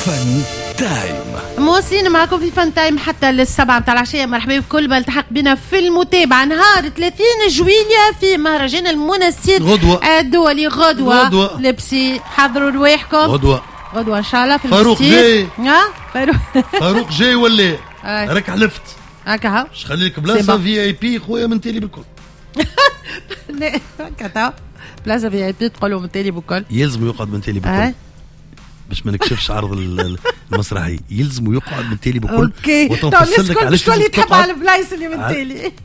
فن تايم. مواصلين معكم في فن تايم حتى للسبعة متاع العشية. مرحبا بكل ما التحق بنا في المتابعة نهار 30 جويلية في مهرجان المنسير الدولي غدوة لبسي. حضروا رواحكم غدوة ان شاء الله في فاروق جاي. فاروق جاي ولا راك حلفت هكا اش خلي لك بلاصه في اي بي خويا من تالي بالكل. هكا بلاصه في اي بي تقولوا من تالي بالكل يلزم يقعد من تالي بالكل باش ما نكشفش عرض المسرحي. يلزم يقعد من تالي بالكل. اوكي وتنفصل لك علاش تولي تحب على البلايص اللي من تالي.